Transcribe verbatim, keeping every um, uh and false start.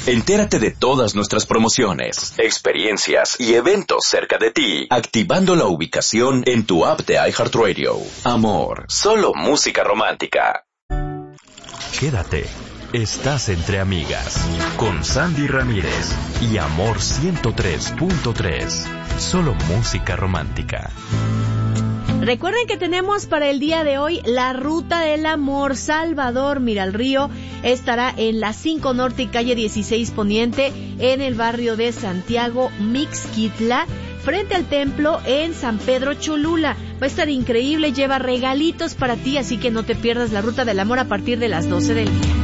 Entérate de todas nuestras promociones, experiencias y eventos cerca de ti, activando la ubicación en tu app de iHeartRadio. Amor, solo música romántica. Quédate. Estás entre amigas con Sandy Ramírez y Amor ciento tres punto tres. Solo música romántica. Recuerden que tenemos para el día de hoy la Ruta del Amor. Salvador Miralrío estará en la cinco Norte y calle dieciséis Poniente en el barrio de Santiago Mixquitla, frente al templo en San Pedro Cholula. Va a estar increíble, lleva regalitos para ti, así que no te pierdas la Ruta del Amor a partir de las doce del día.